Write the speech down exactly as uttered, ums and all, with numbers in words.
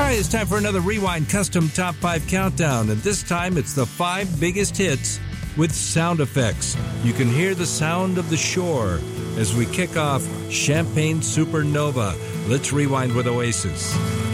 right, it's time for another Rewind Custom Top five Countdown, and this time it's the five biggest hits with sound effects. You can hear the sound of the shore as we kick off Champagne Supernova. Let's rewind with Oasis.